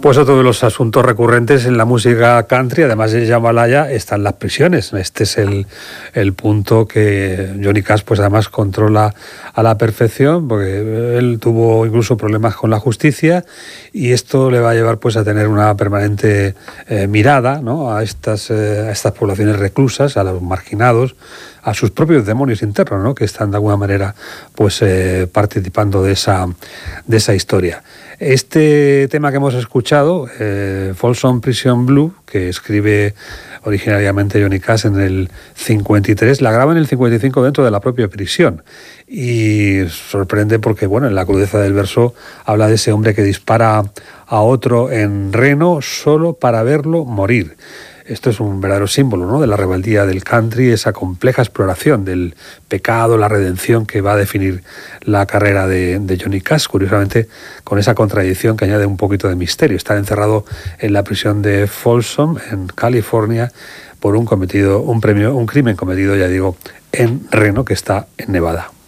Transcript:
Pues otro de los asuntos recurrentes en la música country, además de Jambalaya, están las prisiones. Este es el punto que Johnny Cash pues además controla a la perfección, porque él tuvo incluso problemas con la justicia y esto le va a llevar pues a tener una permanente mirada, ¿no?, a estas poblaciones reclusas, a los marginados, a sus propios demonios internos, ¿no?, que están de alguna manera pues participando de esa historia. Este tema que hemos escuchado, Folsom Prison Blues, que escribe originariamente Johnny Cash en el 53, la graba en el 55 dentro de la propia prisión. Y sorprende porque, bueno, en la crudeza del verso habla de ese hombre que dispara a otro en Reno solo para verlo morir. Esto es un verdadero símbolo, ¿no?, de la rebeldía del country, esa compleja exploración del pecado, la redención que va a definir la carrera de Johnny Cash, curiosamente con esa contradicción que añade un poquito de misterio. Está encerrado en la prisión de Folsom, en California, por un crimen cometido, ya digo, en Reno, que está en Nevada.